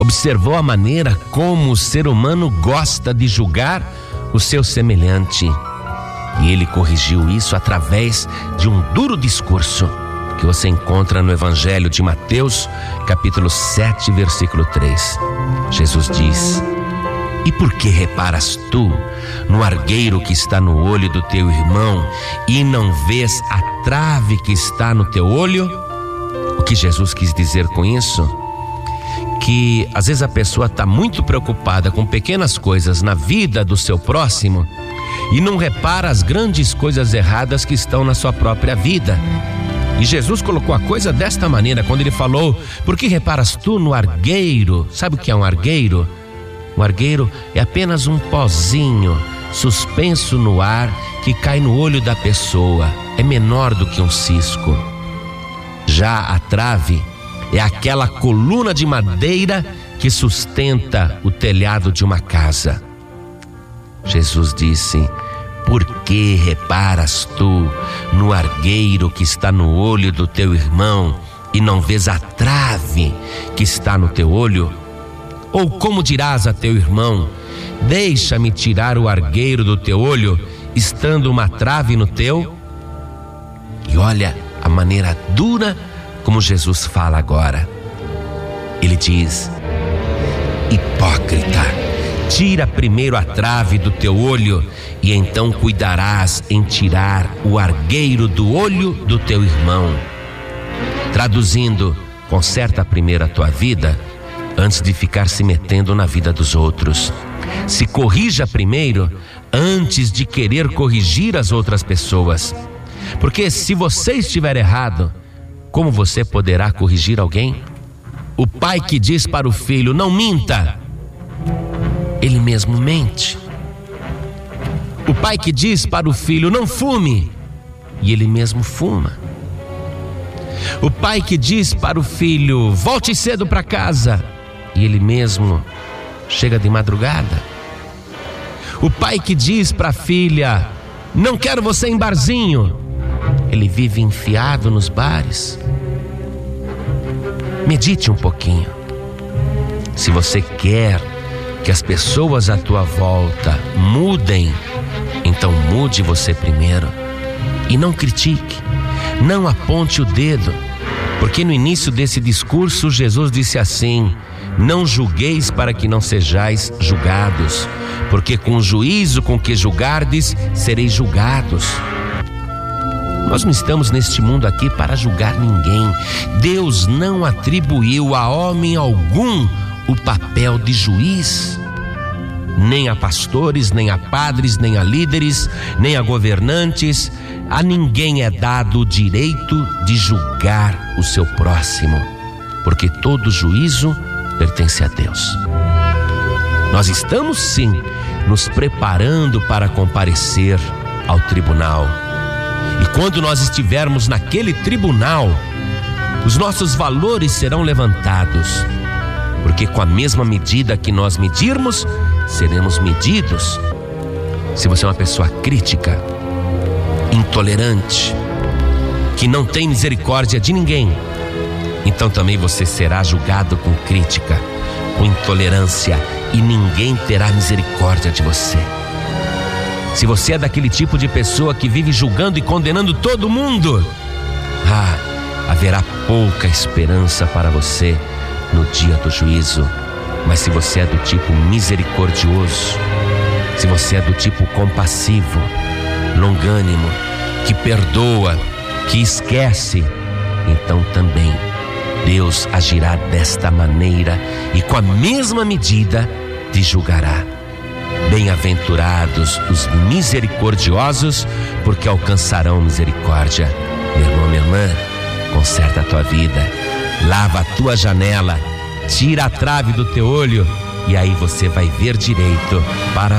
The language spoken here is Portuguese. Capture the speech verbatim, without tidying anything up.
observou a maneira como o ser humano gosta de julgar o seu semelhante. E ele corrigiu isso através de um duro discurso que você encontra no Evangelho de Mateus, capítulo sete, versículo três. Jesus diz: e por que reparas tu no argueiro que está no olho do teu irmão e não vês a trave que está no teu olho? O que Jesus quis dizer com isso? Que às vezes a pessoa está muito preocupada com pequenas coisas na vida do seu próximo e não repara as grandes coisas erradas que estão na sua própria vida. E Jesus colocou a coisa desta maneira quando ele falou: por que reparas tu no argueiro? Sabe o que é um argueiro? Um argueiro é apenas um pozinho suspenso no ar que cai no olho da pessoa. É menor do que um cisco. Já a trave é aquela coluna de madeira que sustenta o telhado de uma casa. Jesus disse: por que reparas tu no argueiro que está no olho do teu irmão e não vês a trave que está no teu olho? Ou como dirás a teu irmão: deixa-me tirar o argueiro do teu olho, estando uma trave no teu? E olha a maneira dura como Jesus fala agora. Ele diz: hipócrita, tira primeiro a trave do teu olho, e então cuidarás em tirar o argueiro do olho do teu irmão. Traduzindo, conserta primeiro a tua vida antes de ficar se metendo na vida dos outros. Se corrija primeiro antes de querer corrigir as outras pessoas. Porque se você estiver errado, como você poderá corrigir alguém? O pai que diz para o filho: não minta, ele mesmo mente. O pai que diz para o filho: não fume, e ele mesmo fuma. O pai que diz para o filho: volte cedo para casa, e ele mesmo chega de madrugada. O pai que diz para a filha: não quero você em barzinho, ele vive enfiado nos bares. Medite um pouquinho. Se você quer que as pessoas à tua volta mudem, então mude você primeiro. E não critique, não aponte o dedo, porque no início desse discurso Jesus disse assim: não julgueis para que não sejais julgados, porque com o juízo com que julgardes, sereis julgados. Nós não estamos neste mundo aqui para julgar ninguém. Deus não atribuiu a homem algum o papel de juiz, nem a pastores, nem a padres, nem a líderes, nem a governantes. A ninguém é dado o direito de julgar o seu próximo, porque todo juízo pertence a Deus. Nós estamos sim nos preparando para comparecer ao tribunal. E quando nós estivermos naquele tribunal, os nossos valores serão levantados, porque com a mesma medida que nós medirmos, seremos medidos. Se você é uma pessoa crítica, intolerante, que não tem misericórdia de ninguém, então também você será julgado com crítica, com intolerância, e ninguém terá misericórdia de você. Se você é daquele tipo de pessoa que vive julgando e condenando todo mundo, ah, haverá pouca esperança para você no dia do juízo. Mas se você é do tipo misericordioso, se você é do tipo compassivo, longânimo, que perdoa, que esquece, então também Deus agirá desta maneira e com a mesma medida te julgará. Bem-aventurados os misericordiosos, porque alcançarão misericórdia. Meu irmão, minha irmã, conserta a tua vida, lava a tua janela, tira a trave do teu olho, e aí você vai ver direito para